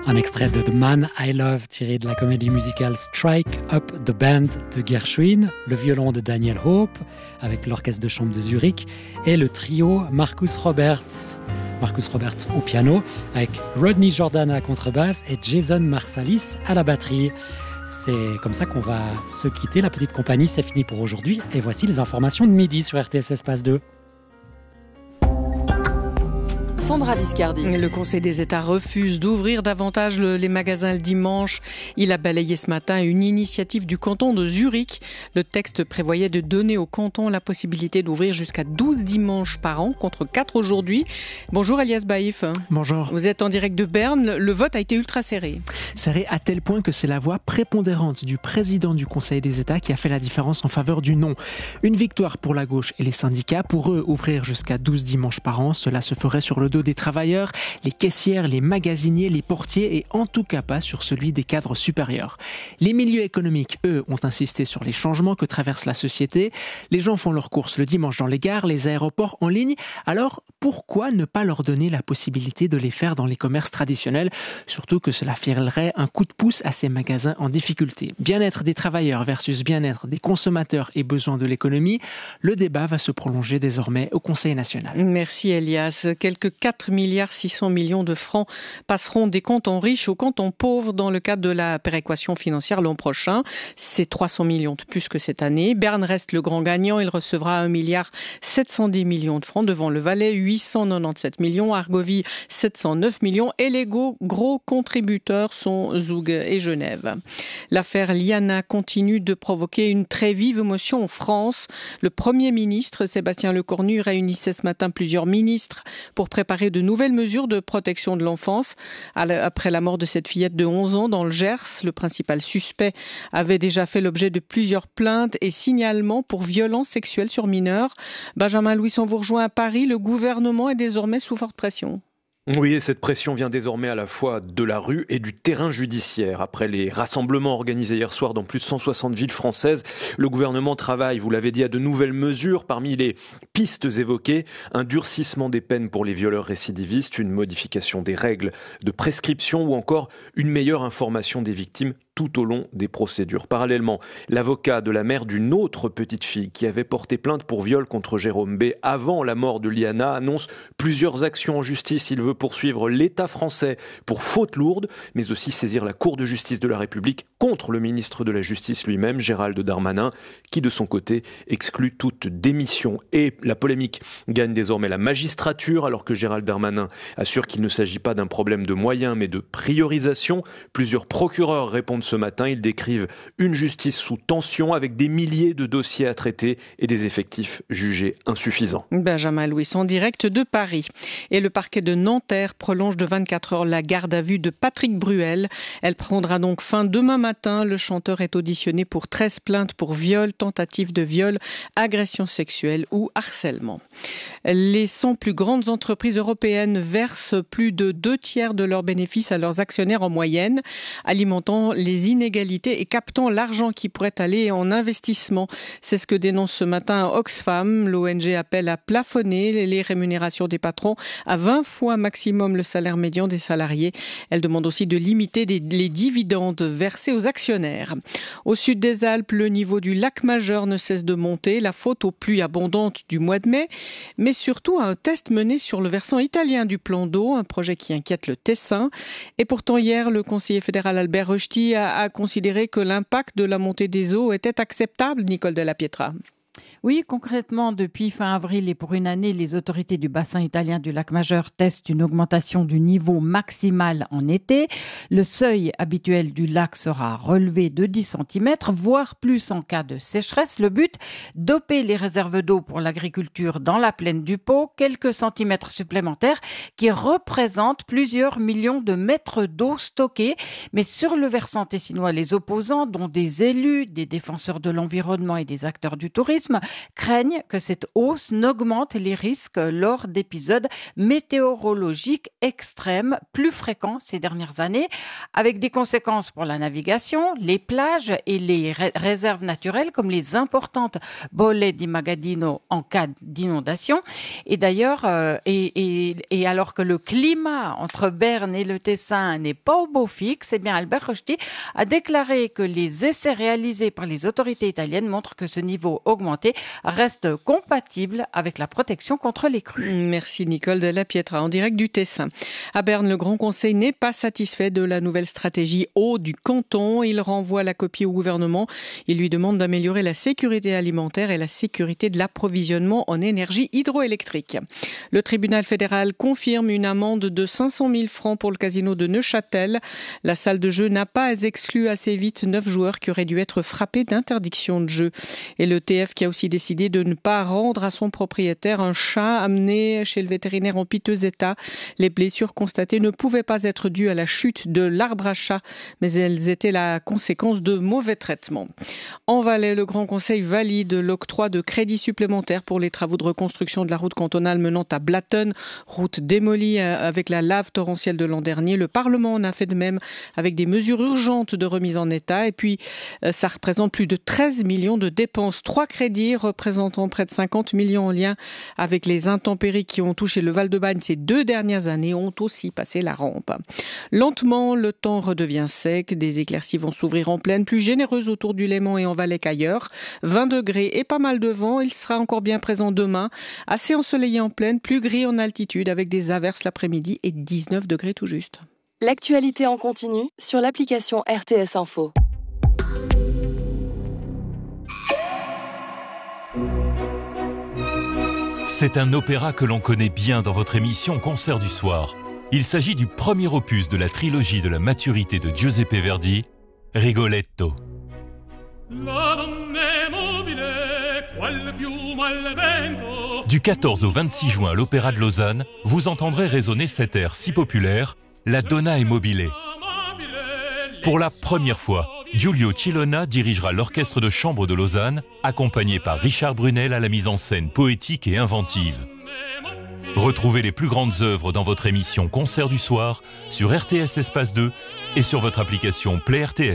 Un extrait de The Man I Love tiré de la comédie musicale Strike Up the Band de Gershwin, le violon de Daniel Hope avec l'orchestre de chambre de Zurich et le trio Marcus Roberts au piano avec Rodney Jordan à la contrebasse et Jason Marsalis à la batterie. C'est comme ça qu'on va se quitter. La petite compagnie, c'est fini pour aujourd'hui. Et voici les informations de midi sur RTS Espace 2. Sandra Viscardi. Le Conseil des États refuse d'ouvrir davantage les magasins le dimanche. Il a balayé ce matin une initiative du canton de Zurich. Le texte prévoyait de donner au canton la possibilité d'ouvrir jusqu'à 12 dimanches par an contre 4 aujourd'hui. Bonjour Elias Baïf. Bonjour. Vous êtes en direct de Berne. Le vote a été ultra serré. Serré à tel point que c'est la voix prépondérante du président du Conseil des États qui a fait la différence en faveur du non. Une victoire pour la gauche et les syndicats. Pour eux, ouvrir jusqu'à 12 dimanches par an, cela se ferait sur le dos des travailleurs, les caissières, les magasiniers, les portiers et en tout cas pas sur celui des cadres supérieurs. Les milieux économiques, eux, ont insisté sur les changements que traverse la société. Les gens font leurs courses le dimanche dans les gares, les aéroports, en ligne. Alors, pourquoi ne pas leur donner la possibilité de les faire dans les commerces traditionnels? Surtout que cela filerait un coup de pouce à ces magasins en difficulté. Bien-être des travailleurs versus bien-être des consommateurs et besoins de l'économie. Le débat va se prolonger désormais au Conseil national. Merci Elias. Quelques 4,6 milliards de francs passeront des cantons riches aux cantons pauvres dans le cadre de la péréquation financière l'an prochain. C'est 300 millions de plus que cette année. Berne reste le grand gagnant. Il recevra 1,710 milliard de francs devant le Valais, 897 millions, Argovie 709 millions et les gros contributeurs sont Zoug et Genève. L'affaire Liana continue de provoquer une très vive émotion en France. Le Premier ministre Sébastien Lecornu réunissait ce matin plusieurs ministres pour préparer de nouvelles mesures de protection de l'enfance. Après la mort de cette fillette de 11 ans dans le Gers, le principal suspect avait déjà fait l'objet de plusieurs plaintes et signalements pour violences sexuelles sur mineurs. Benjamin Louis, on vous rejoint à Paris. Le gouvernement est désormais sous forte pression. Oui, et cette pression vient désormais à la fois de la rue et du terrain judiciaire. Après les rassemblements organisés hier soir dans plus de 160 villes françaises, le gouvernement travaille, vous l'avez dit, à de nouvelles mesures. Parmi les pistes évoquées, un durcissement des peines pour les violeurs récidivistes, une modification des règles de prescription ou encore une meilleure information des victimes tout au long des procédures. Parallèlement, l'avocat de la mère d'une autre petite fille qui avait porté plainte pour viol contre Jérôme B. avant la mort de Liana annonce plusieurs actions en justice. Il veut poursuivre l'État français pour faute lourde, mais aussi saisir la Cour de justice de la République contre le ministre de la Justice lui-même, Gérald Darmanin, qui de son côté exclut toute démission. Et la polémique gagne désormais la magistrature, alors que Gérald Darmanin assure qu'il ne s'agit pas d'un problème de moyens, mais de priorisation. Plusieurs procureurs répondent ce matin. Ils décrivent une justice sous tension avec des milliers de dossiers à traiter et des effectifs jugés insuffisants. Benjamin Louis, en direct de Paris. Et le parquet de Nanterre prolonge de 24 heures la garde à vue de Patrick Bruel. Elle prendra donc fin demain matin. Le chanteur est auditionné pour 13 plaintes pour viol, tentative de viol, agression sexuelle ou harcèlement. Les 100 plus grandes entreprises européennes versent plus de 2/3 de leurs bénéfices à leurs actionnaires en moyenne, alimentant les inégalités et captant l'argent qui pourrait aller en investissement. C'est ce que dénonce ce matin Oxfam. L'ONG appelle à plafonner les rémunérations des patrons à 20 fois maximum le salaire médian des salariés. Elle demande aussi de limiter les dividendes versés aux actionnaires. Au sud des Alpes, le niveau du lac Majeur ne cesse de monter, la faute aux pluies abondantes du mois de mai, mais surtout à un test mené sur le versant italien du plan d'eau, un projet qui inquiète le Tessin. Et pourtant hier, le conseiller fédéral Albert Rösti a considéré que l'impact de la montée des eaux était acceptable, Nicole Della Pietra. Oui, concrètement, depuis fin avril et pour une année, les autorités du bassin italien du lac Majeur testent une augmentation du niveau maximal en été. Le seuil habituel du lac sera relevé de 10 cm, voire plus en cas de sécheresse. Le but, doper les réserves d'eau pour l'agriculture dans la plaine du Pô, quelques centimètres supplémentaires qui représentent plusieurs millions de mètres d'eau stockés. Mais sur le versant tessinois, les opposants, dont des élus, des défenseurs de l'environnement et des acteurs du tourisme, craignent que cette hausse n'augmente les risques lors d'épisodes météorologiques extrêmes plus fréquents ces dernières années, avec des conséquences pour la navigation, les plages et les réserves naturelles comme les importantes Bolle di Magadino en cas d'inondation. Et d'ailleurs, et alors que le climat entre Berne et le Tessin n'est pas au beau fixe, eh bien Albert Rochety a déclaré que les essais réalisés par les autorités italiennes montrent que ce niveau augmenté reste compatible avec la protection contre les crues. Merci Nicole Della Pietra, en direct du Tessin. À Berne, le Grand Conseil n'est pas satisfait de la nouvelle stratégie eau du canton. Il renvoie la copie au gouvernement. Il lui demande d'améliorer la sécurité alimentaire et la sécurité de l'approvisionnement en énergie hydroélectrique. Le tribunal fédéral confirme une amende de 500 000 francs pour le casino de Neuchâtel. La salle de jeu n'a pas exclu assez vite 9 joueurs qui auraient dû être frappés d'interdiction de jeu. Et le TF qui a aussi décidé de ne pas rendre à son propriétaire un chat amené chez le vétérinaire en piteux état. Les blessures constatées ne pouvaient pas être dues à la chute de l'arbre à chat, mais elles étaient la conséquence de mauvais traitements. En Valais, le Grand Conseil valide l'octroi de crédits supplémentaires pour les travaux de reconstruction de la route cantonale menant à Blatten, route démolie avec la lave torrentielle de l'an dernier. Le Parlement en a fait de même avec des mesures urgentes de remise en état. Et puis, ça représente plus de 13 millions de dépenses. 3 crédits représentant près de 50 millions en lien avec les intempéries qui ont touché le Val-de-Bagne ces 2 dernières années ont aussi passé la rampe. Lentement, le temps redevient sec. Des éclaircies vont s'ouvrir en plaine, plus généreuses autour du Léman et en Valais qu'ailleurs. 20 degrés et pas mal de vent. Il sera encore bien présent demain. Assez ensoleillé en plaine, plus gris en altitude avec des averses l'après-midi et 19 degrés tout juste. L'actualité en continu sur l'application RTS Info. C'est un opéra que l'on connaît bien dans votre émission Concert du soir. Il s'agit du premier opus de la trilogie de la maturité de Giuseppe Verdi, Rigoletto. Du 14 au 26 juin à l'Opéra de Lausanne, vous entendrez résonner cet air si populaire, la Donna è mobile. Pour la première fois, Giulio Cilona dirigera l'orchestre de chambre de Lausanne, accompagné par Richard Brunel à la mise en scène poétique et inventive. Retrouvez les plus grandes œuvres dans votre émission Concert du soir sur RTS Espace 2 et sur votre application Play RTS.